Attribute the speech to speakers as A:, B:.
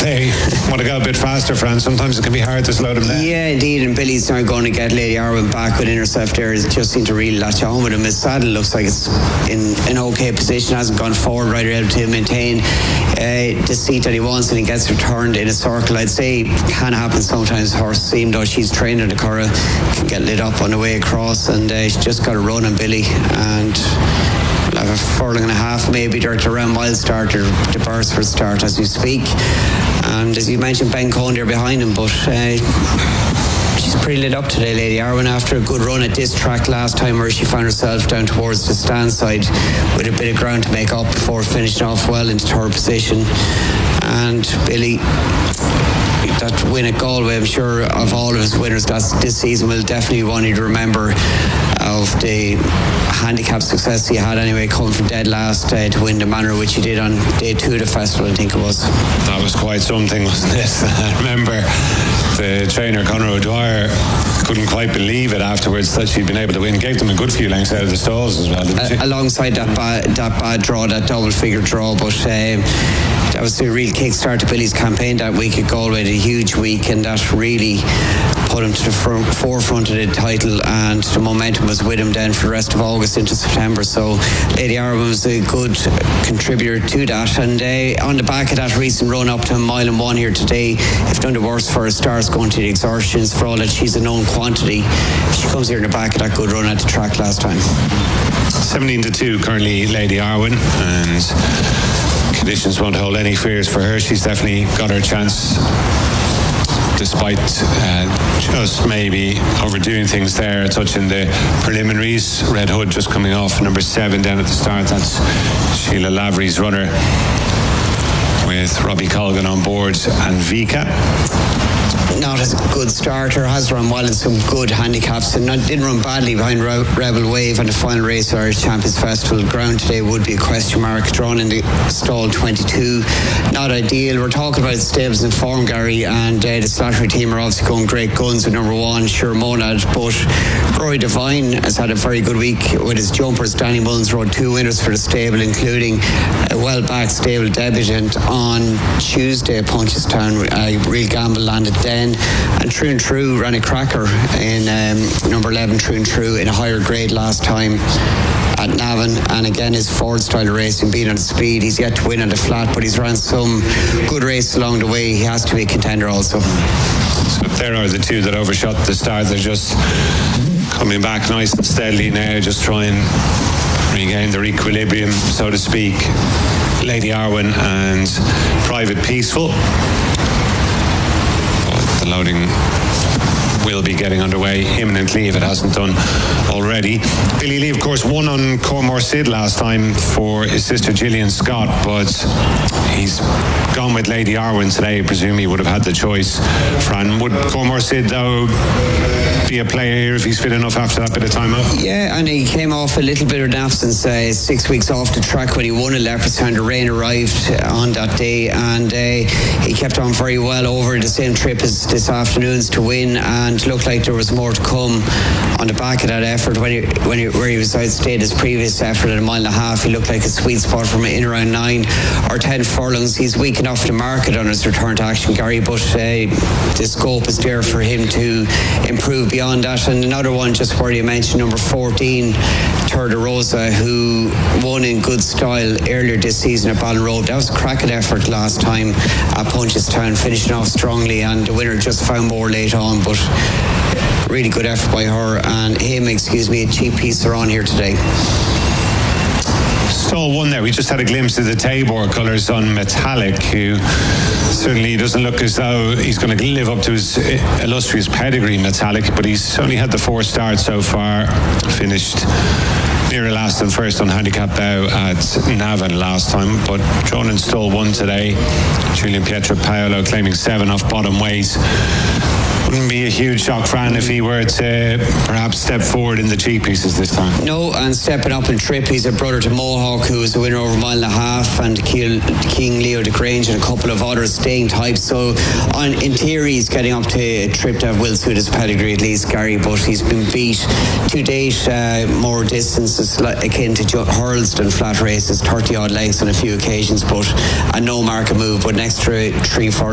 A: they want to go a bit faster, Fran. Sometimes it can be hard to slow them down.
B: Yeah, indeed, and Billy's now going to get Lady Arwen back within herself there. Just seem to really latch on with him. His saddle looks like it's in an okay position, hasn't gone forward, right, able to maintain the seat that he wants, and he gets returned in a circle. I'd say can happen sometimes. Horse, even though she's trained in the Curragh, can get lit up on the way across, and she's just got to run on Billy, and like a furlong and a half maybe there to around mile start or the Bursford start as we speak. And as you mentioned, Ben Cohen there behind him, but she's pretty lit up today, Lady Arwen, after a good run at this track last time where she found herself down towards the stand side with a bit of ground to make up before finishing off well into third position. And Billy, that win at Galway, I'm sure of all of his winners this season, will definitely want you to remember of the handicap success he had anyway, coming from dead last to win the manner which he did on day 2 of the festival, I think it was.
A: That was quite something, wasn't it? I remember the trainer Conor O'Dwyer couldn't quite believe it afterwards that she'd been able to win. Gave them a good few lengths out of the stalls as well, didn't she?
B: Alongside that bad draw, that double figure draw, but that was the real kickstart to Billy's campaign that week at Galway, a huge week, and that really put him to the forefront of the title, and the momentum was with him then for the rest of August into September. So Lady Arwen was a good contributor to that, and on the back of that recent run up to 1 mile and 1 here today, if done the worst for her, stars going to the exertions, for all that she's a known quantity, she comes here in the back of that good run at the track last time.
A: 17-2 currently Lady Arwen, and conditions won't hold any fears for her. She's definitely got her chance, despite just maybe overdoing things there, a touch in the preliminaries. Red Hood just coming off number 7 down at the start. That's Sheila Lavery's runner, with Robbie Colgan on board and Vika.
B: Not as a good starter, has run well in some good handicaps, and didn't run badly behind Rebel Wave on the final race of Irish Champions Festival. Ground today would be a question mark. Drawn in the stall 22, not ideal. We're talking about stables in form, Gary, and the Slattery team are obviously going great guns with number 1 Sure Monad, but Roy Devine has had a very good week with his jumpers. Danny Mullins rode 2 winners for the stable, including a well-backed stable debutant on Tuesday at Punchestown. A real gamble landed then, and True and True ran a cracker in number 11 True and True in a higher grade last time at Navan, and again his Ford style of racing, being on speed. He's yet to win on the flat, but he's ran some good races along the way. He has to be a contender also.
A: So there are the 2 that overshot the start. They're just coming back nice and steadily now, just try and regain their equilibrium, so to speak. Lady Arwen and Private Peaceful. The loading will be getting underway imminently if it hasn't done already. Billy Lee, of course, won on Cormor Sid last time for his sister Gillian Scott, but he's gone with Lady Arwen today. I presume he would have had the choice. Fran, would Cormor Sid, though, be a player here if he's fit enough after that bit of time off?
B: Yeah, and he came off a little bit of an absence, 6 weeks off the track when he won at Leopardstown. The rain arrived on that day, and he kept on very well over the same trip as this afternoon's to win, and looked like there was more to come on the back of that effort. Where he was outstayed his previous effort at 1.5 miles, he looked like a sweet spot from in around 9 or 10 furlongs. He's weak enough to market on his return to action, Gary, but the scope is there for him to improve beyond that. And another one, just where you mentioned, number 14 Turda Rosa, who won in good style earlier this season at Ballinrobe. That was a cracking effort last time at Punchestown, finishing off strongly, and the winner just found more late on, but really good effort by her and him, a cheap piece are on here today.
A: Stall 1 there, we just had a glimpse of the Tabor colours on Metallic, who certainly doesn't look as though he's going to live up to his illustrious pedigree, Metallic, but he's only had the 4 starts so far, finished nearer last and first on handicap bow at Navan last time, but drawn in stall 1 today. Julian Pietro Paolo claiming 7 off bottom weight. Wouldn't be a huge shock, Fran, if he were to perhaps step forward in the cheap pieces this time.
B: No, and stepping up in trip, he's a brother to Mohawk, who was a winner over 1.5 miles, and King Leo de Grange and a couple of others staying types. So in theory, he's getting up to a trip that will suit his pedigree at least, Gary, but he's been beat to date more distances akin to hurls than flat races, 30 odd lengths on a few occasions, but a no market move, but an extra 3 furlongs